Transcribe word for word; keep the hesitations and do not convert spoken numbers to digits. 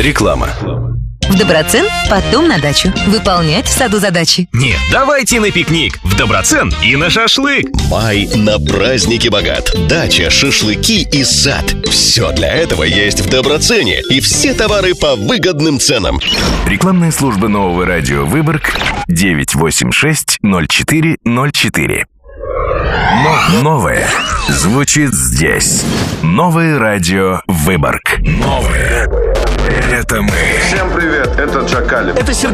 Реклама. В Доброцен, потом на дачу. Выполнять в саду задачи. Нет, давайте на пикник. В Доброцен и на шашлык. Май на праздники богат. Дача, шашлыки и сад. Все для этого есть в Доброцене. И все товары по выгодным ценам. Рекламная служба нового радио «Выборг» девять восемь шесть ноль четыре ноль четыре. Но новое звучит здесь. Новое радио «Выборг». Новое — это мы. Всем привет, это Джакали. Это Сергей.